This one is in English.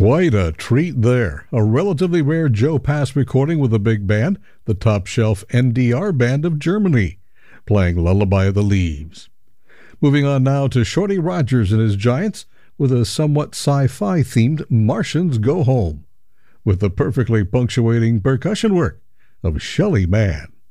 Quite a treat there. A relatively rare Joe Pass recording with a big band, the top shelf NDR Band of Germany, playing Lullaby of the Leaves. Moving on now to Shorty Rogers and his Giants with a somewhat sci-fi themed Martians Go Home, with the perfectly punctuating percussion work of Shelly Manne.